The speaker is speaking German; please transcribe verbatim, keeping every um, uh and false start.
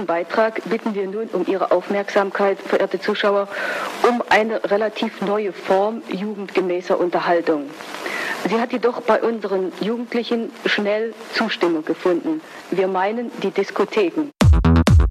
diesem Beitrag bitten wir nun um Ihre Aufmerksamkeit, verehrte Zuschauer, um eine relativ neue Form jugendgemäßer Unterhaltung. Sie hat jedoch bei unseren Jugendlichen schnell Zustimmung gefunden. Wir meinen die Diskotheken.